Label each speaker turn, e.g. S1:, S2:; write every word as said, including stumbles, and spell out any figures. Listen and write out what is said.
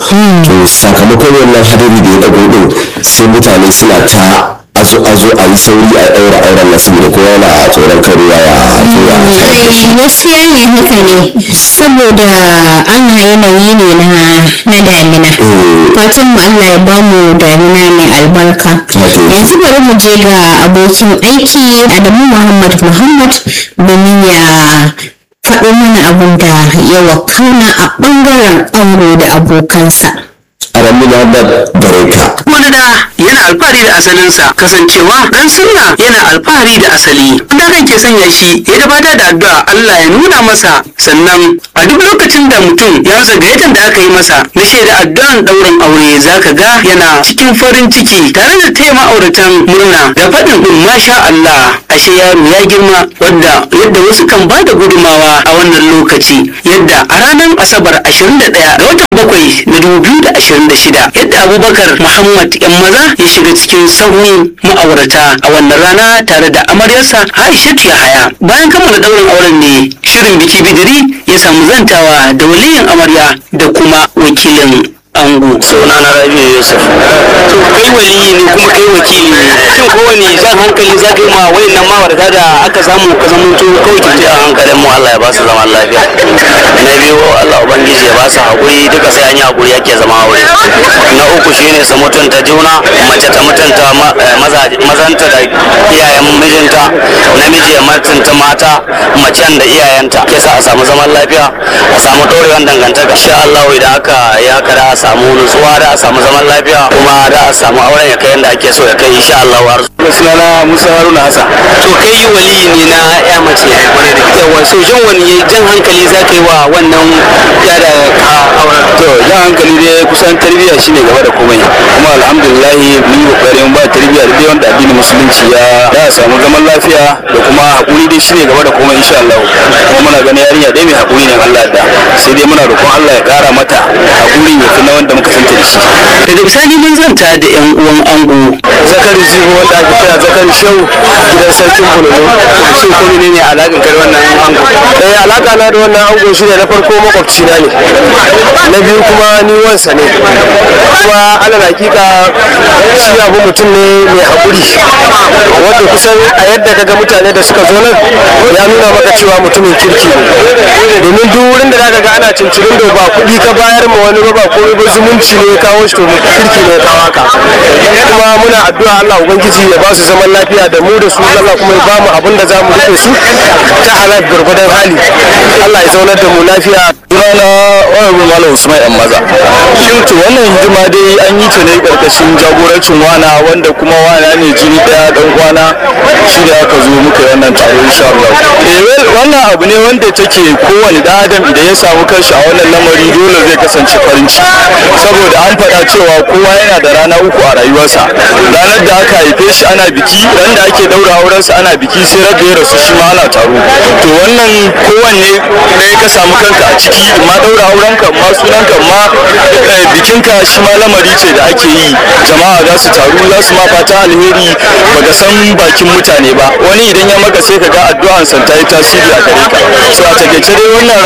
S1: to sakamakon wannan hadari da ya dago din sai mutane suna ta azo azo a yi sauri a ɗaura auren nasu da kowa yana tsoron kan ruwa ya zuwa
S2: gaskiya ne haka ne saboda ana yanayi ne na na damina fatan mu Allah ya bamu damina mai albarka. Yanzu bari mu je ga abokin aiki Adamu Muhammad Muhammad domin ya faɗo mana abin da ya wakana a ɓangaren aure da abokansa.
S1: Aramina da bareka.
S3: Wani da yana alfahari da asalinsa kasancewa dan sunna yana alfahari da asali. Da kan ke sanya shi ya gabata da addu'a Allah ya nuna masa sannan a duk lokacin da mutum ya rasa gayyatar da aka yi masa na shaida addu'an ɗaurin aure zaka ga yana cikin farin ciki tare da taya ma'auratan murna da faɗin ɗin masha Allah ashe yaro ya girma wadda yadda wasu kan ba da gudumawa a wannan lokaci yadda a ranar Asabar ashirin da ɗaya ga watan bakwai na dubu biyu da ashirin da shida yadda Abubakar Muhammad yan maza ya shiga cikin sahun ma'aurata a wannan rana tare da amaryarsa Aishatu Yahaya. Bayan kammala ɗaurin auren ne shirin biki bidiri ya samu zantawa da waliyin amarya da kuma wakilin ango.
S4: Suna na Rabi Yusuf.
S3: To kai waliyi ne kuma kai wakili ne. Shin kowane jan hankali za ka yi ma wayannan ma'aurata da aka samu ka zama to kawai ki
S4: Jan hankalin mu Allah ya ba su zaman lafiya. Na biyu Allah ubangiji ya ba su haƙuri duka sai an yi haƙuri yake zama aure. Na uku shine su mutunta juna mace ta mutunta mazanta da iyayen mijinta namiji ya mutunta mata macen da iyayenta ke sa a samu zaman lafiya a samu ɗorewar dangantaka. Insha Allah idan aka yi haka da a samu nutsuwa da a samu zaman lafiya kuma da a samu auren ya kai yadda ake so ya kai insha Allah har
S3: sunana Musa Haruna Hassan. To kai waliyi ne na ya mace kwarai da yawa so jan wani jan hankali za ka yi wa wannan ya da ka auren.
S4: to jan hankali dai kusan tarbiyya shine gaba da komai kuma alhamdulillah mun yi kokarin ba tarbiyya da wanda addinin musulunci ya da samu zaman lafiya da kuma hakuri dai shine gaba da komai insha Allah kuma muna ganin yarinya dai mai hakuri ne Allah da sai dai muna roƙon Allah ya ƙara mata hakuri ne kuma wanda muka santa da shi.
S3: Daga bisani mun zanta da yan uwan ango
S4: Zakari Zibo wanda ake kira Zakari Shehu gidan sarkin Bololo.
S3: shi ko ne ne alaƙar kar wannan ango.
S4: Eh alaka na da wannan ango shine na farko makwabci na ne. Na biyu kuma ni wansa ne. Kuma alal hakika shi abu mutum ne mai hakuri. Wanda kusan a yadda kaga mutane da suka zo nan ya nuna maka cewa mutumin kirki ne. Domin duk wurin da zaka ga ana cincirin da ba kuɗi ka bayar ma wani ba ba komai ba zumunci ne ya kawo shi to kirki ne ya kawo haka. Kuma muna addu'a Allah ubangiji ya ba su zaman lafiya da mu da su Allah kuma ya ba mu abin da za mu rike su ta halal gurgudan hali. Allah ya zaunar da mu lafiya. Sunana Honorable Malam Usman yan maza. Shin to wannan hidima dai an yi ta ne karkashin jagorancin wana wanda kuma wana ne jini daya dan kwana shi da aka zo muka yi wannan taro insha Allah. Eh wannan abu ne wanda take kowane dan adam idan ya samu kanshi a wannan lamari dole zai kasance farin ciki saboda an faɗa cewa kowa yana da rana uku a rayuwarsa. Ranar da aka haife shi ana biki, ran da ake daura aurensa ana biki, sai ran da ya rasu shi ma ana taro. To wannan kowanne ɗaya ka samu kanka a ciki ma daura aurenka ma sunanka ma bikinka shi ma lamari ce da ake yi jama'a za su taru za su ma fata alheri baka san bakin mutane ba wani idan ya maka sai ka ga addu'an san ta yi tasiri a gare ka. So a takaice dai wannan